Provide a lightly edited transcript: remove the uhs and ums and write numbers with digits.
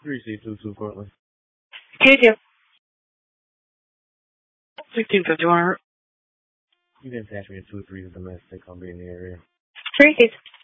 3C22 Portland. KTF 1651. You can attach me to 2 3 domestic. I'll be in the area. 3 seats.